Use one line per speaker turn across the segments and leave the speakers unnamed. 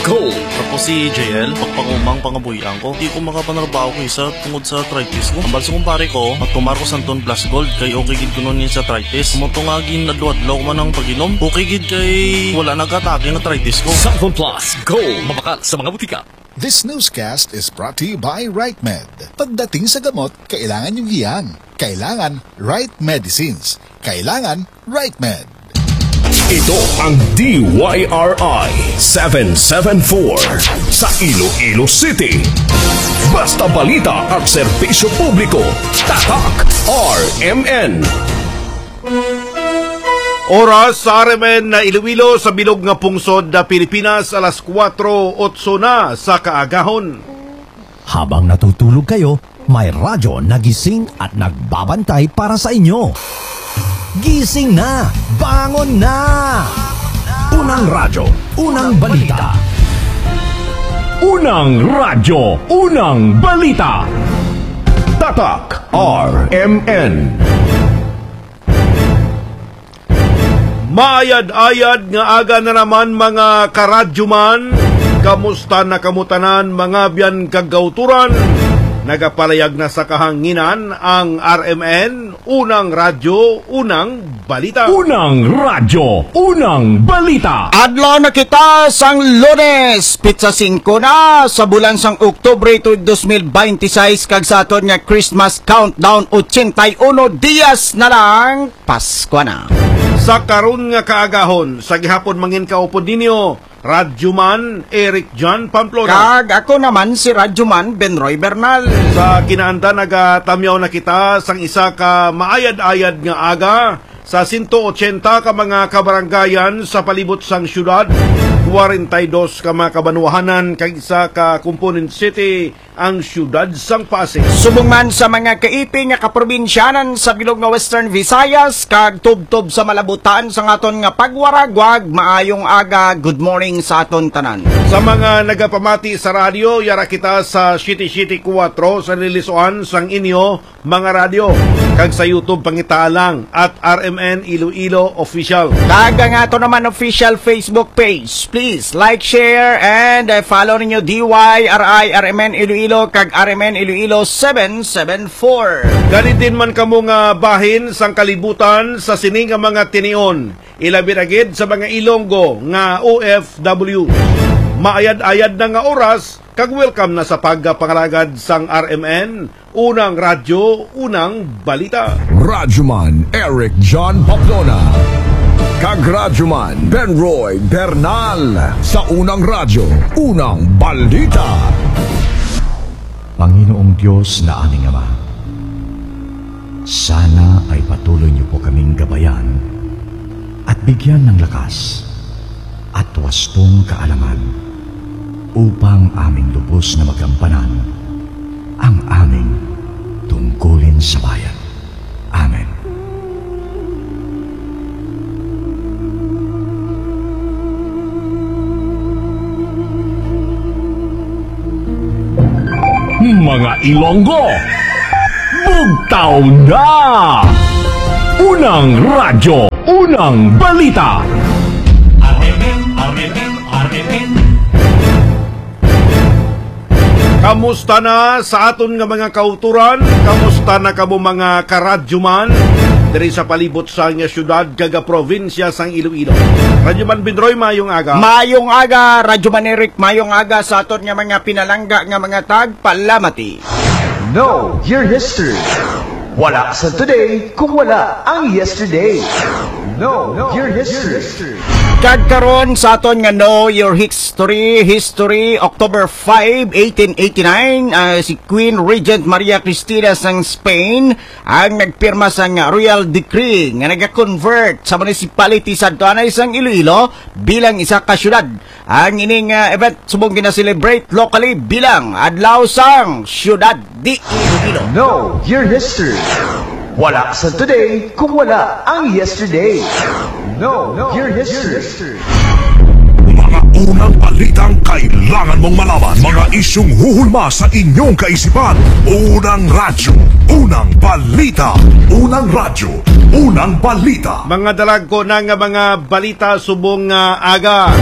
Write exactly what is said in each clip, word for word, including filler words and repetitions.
Gold.
Tapos si J L, pagpangumang pangabuyan ko, di ko makapanarbaho ko isa tungod sa arthritis ko. Ang balsa kumpare ko, matumar ko Santon Plus Gold, kay okay gid ko nun yun sa arthritis. Mutungagin na duwadlaw ko man ang pag-inom, okay gid kay wala nag-atake ng arthritis ko.
Santon Plus Gold, mabakal sa mga butika.
This newscast is brought to you by RightMed. Pagdating sa gamot, kailangan yung hiyang. Kailangan Right Medicines. Kailangan RightMed.
Ito ang D Y R I seven seven four sa Iloilo City. Basta balita at serbisyo publiko. Tatak R M N.
Oras sa R M N na Iloilo sa bilog nga pungsod na Pilipinas, alas kwatro otso na sa kaagahon.
Habang natutulog kayo, may radyo nagising at nagbabantay para sa inyo. Gising na! Bangon na! Unang radyo, unang balita.
Unang radyo, unang balita. Tatak R M N.
Maayad-ayad nga aga na naman mga karadyoman. Kamusta na kamutanan mga biyan kagauturan? Nagapalayag na sa kahanginan ang R M N, unang radyo, unang balita.
Unang radyo, unang balita.
Adlaw na kita sang Lunes, pizza singko na sa bulan sang Oktubre to twenty twenty-six kag sa aton nga Christmas countdown eighty-one dias na lang Pasko na.
Sa karon nga kaagahon, sa gihapon mangin kaupod ninyo, Radyoman Eric John Pamplona.
Kag ako naman si Radyoman Benroy Bernal.
Sa kinaanda nagatamyaw na kita sang isa ka maayad-ayad nga aga sa one eighty ka mga kabarangayan sa palibot sang syudad, forty-two ka mga kabanwahanan kag isa ka component city ang syudad sang Pasig.
Subong man sa mga kaiping nga kaprobinsyanan sa bilog nga Western Visayas kag tubtob sa malabutan sa aton nga pagwaragwag, maayong aga, good morning sa aton tanan.
Sa mga nagapamati sa radyo, yara kita sa City City four sa nilisuan sang inyo mga radyo. Kag sa YouTube pangita lang at R M N Iloilo Official.
Kag nga to naman official Facebook page. Please like, share, and uh, follow ninyo D Y R I R M N Iloilo kag R M N Iloilo seven seven four.
Ganit din man kamo nga bahin sang kalibutan sa sini nga mga tinion. Ilabi agid sa mga Ilonggo nga O F W. Maayad-ayad na nga oras, kag welcome na sa pagpangalagad sang R M N, unang radyo, unang balita.
Radyoman Eric John Pamplona. Kag Radyoman Benroy Bernal sa unang radyo, unang balita.
Panginoong Diyos na aming Ama, sana ay patuloy niyo po kaming gabayan at bigyan ng lakas at wastong kaalaman upang aming lubos na magampanan ang aming tungkulin sa bayan. Amen.
Mga Ilonggo, bugtaw na! Unang radyo, unang balita.
R M N, R M N, R M N.
Kamusta na sa aton nga mga kauturan? Kamusta na kamo mga karadyoman? Diri sa palibot sa nga syudad kaga probinsya sang Iloilo. Radyoman Benroy, mayong aga.
Mayong aga, Radyoman Eric, mayong aga sa aton nga mga pinalangga nga mga tagpalamati.
Know your history. Wala sa today kung wala ang yesterday. Know your history.
Kagkaroon sa aton nga Know Your History, History, October five, eighteen eighty-nine, uh, si Queen Regent Maria Cristina sang Spain ang nagpirma sang Royal Decree nga nag-convert sa municipality sa Tuanay sang Iloilo bilang isa ka syudad. Ang ining uh, event subong gina-celebrate locally bilang Adlaw sang Syudad di Iloilo.
Know your history. Wala sa today kung wala ang yesterday. Know your history.
Mga unang balitang kailangan mong malaman. Mga isyung huhulma sa inyong kaisipan. Unang radyo, unang balita. Unang radyo, unang balita.
Mga dalag ko na nga mga balita subong uh, aga.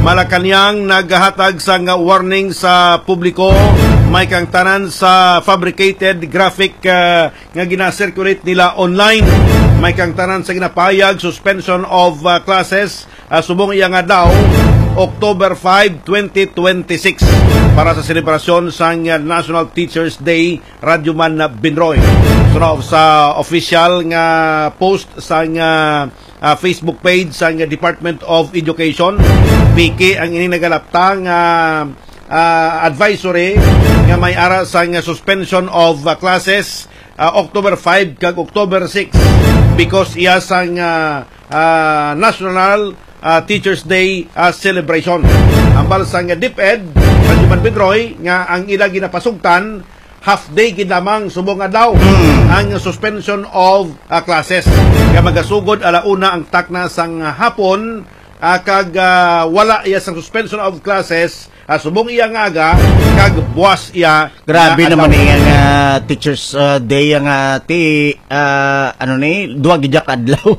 Malacañang naghatag sa nga warning sa publiko may kang tanan sa fabricated graphic uh, nga gina-circulate nila online. May kang tanan sa ginapayag suspension of uh, classes uh, subong iya nga daw October five, twenty twenty-six para sa selebrasyon sa National Teachers Day Radyoman Binroy. So now, sa official nga post sa nga uh, Facebook page sa nga Department of Education, P K ang ini nagalapta nga uh, advisory nga may ara sa nga suspension of uh, classes uh, October five kag October six because iya sa nga uh, National Uh, Teachers Day uh, celebration. Ambal sa nga DepEd, Radyoman Binroy, nga ang ila ginapasugtan, half day ginamang subong nga daw ang suspension of uh, classes. Kaya magasugod alauna ang takna sang hapon, uh, kag uh, wala iya sang suspension of classes, uh, subong iya nga aga, kag buwas iya.
Grabe
uh,
naman yung uh, Teachers uh, Day, ang uh, ti, uh, ano ni, duwa gijak adlaw.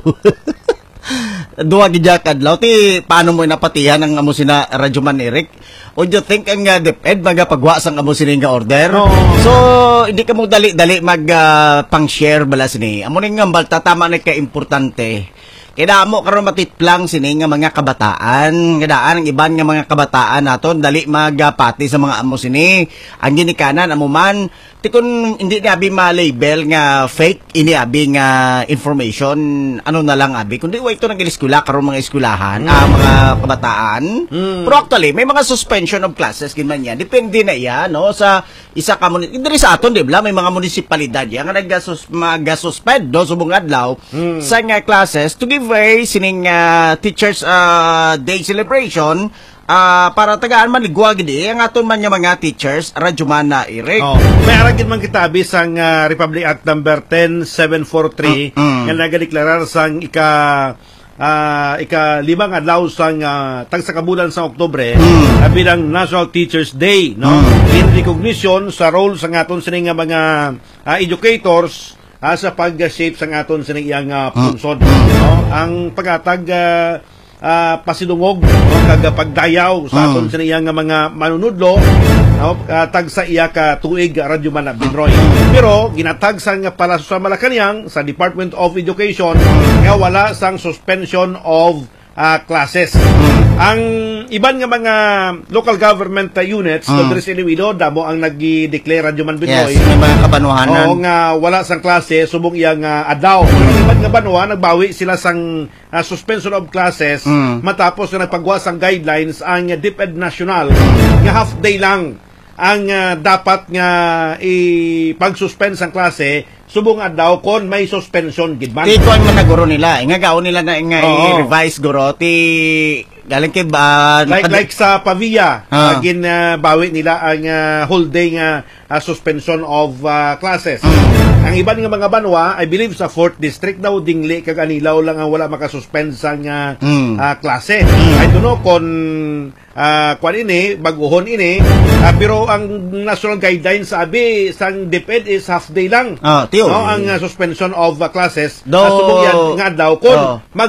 Duwa gidya kadlaw ti paano mo napatihan ang amo sina Radyoman Eric? O do you think ang uh, DepEd magapagwa sang amo sini nga order?
No.
So hindi ka mo dali-dali mag uh, pang-share bala sini. Amo ning ngambal tatama na ka importante. Kaya mo karon matitplang sini nga mga kabataan, kadaan ang iban nga mga kabataan naton dali magapati sa mga amo sini. Ang ginikanan amo man ti kun hindi na abi ma-label nga fake ini abi nga information, ano na lang abi kundi wa ito nang eskwela karon mga eskwelahan, mm. ah, mga kabataan. Mm. Pero actually may mga suspension of classes kin man yan. Depende na iya no sa isa ka community. Diri sa aton di ba may mga munisipalidad ya nga nagasus mag-suspend do subong adlaw mm. sa nga classes to give way sining uh, Teachers uh, Day celebration uh, para tagaan man ligwa gidi ang aton man nga mga teachers Radyoman na Eric.
Oh, may aragid man kitabi sang uh, Republic Act number ten seven forty-three mm-hmm. nga nagadeklarar sang ika uh, ika limang adlaw sang uh, tag sa kabulan sa Oktubre mm. uh, bilang National Teachers Day, no? Mm. In recognition sa role sang aton sining nga mga uh, educators uh, sa pag-shape sang aton sining iyang uh, punsod, mm. no? Ang pagatag uh, Uh, pasidungog no, kag pagdayaw sa aton mm. sa iya nga mga manunudlo no, uh, tag sa iya ka tuig Radyoman Binroy. Pero ginatag sa nga pala sa Malacañang sa Department of Education nga wala sang suspension of uh, classes. Mm. Ang iban nga mga local government uh, units mm. dito sa Iloilo damo ang nag-declare Radyoman Binroy.
Yes, may mga kabanuhanan.
Oo nga wala sang klase subong iyang uh, adaw. Pero iban nga banwa nagbawi sila sang uh, suspension of classes mm. matapos na nagpagwas ang guidelines ang uh, DepEd National mm. nga half day lang ang uh, dapat nga ipag-suspend sang klase subong adlaw kon may suspension gid man.
Ti kuan man na guro nila, nga gaon nila na nga i-revise guro ti galing kay ba
like nakad- like sa Pavia uh, gin uh, bawi nila ang uh, whole day nga uh, suspension of uh, classes. Mm. Ang iban nga mga banwa I believe sa fourth District daw dingli kag Anilaw lang ang wala makasuspend sa nga mm. uh, klase. Mm. I don't know kon uh, kwan ini baguhon ini uh, pero ang national guidelines sabi sang DepEd is half day lang.
Uh,
no, ang uh, suspension of uh, classes
do
uh, subong yan nga daw kon uh, mag